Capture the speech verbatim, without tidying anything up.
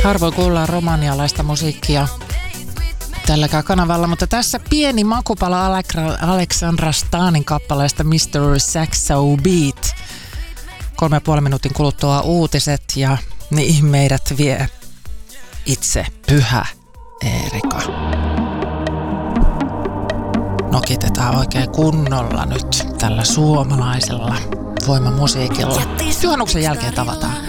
Harvoin kuullaan romanialaista musiikkia tälläkään kanavalla, mutta tässä pieni makupala Alexandra Stanin kappaleesta mister Saxo Beat. Kolme ja puolen minuutin kuluttua uutiset ja niin meidät vie itse Pyhä Eerika. Nokitetaan oikein kunnolla nyt tällä suomalaisella voimamusiikilla. Juhannuksen jälkeen tavataan.